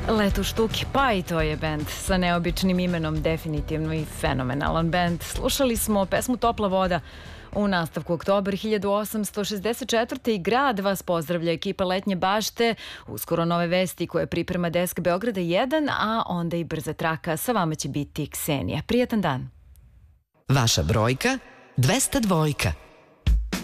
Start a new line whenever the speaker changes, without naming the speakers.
Leto štuki, pa i to je bend sa neobičnim imenom, definitivno i fenomenalan bend. Slušali smo pesmu Topla voda u nastavku oktober 1864. i grad vas pozdravlja ekipa Letnje bašte, uskoro nove vesti koje priprema Desk Beograda 1, a onda i brza traka. Sa vama će biti Ksenija. Prijatan dan.
Vaša brojka 202.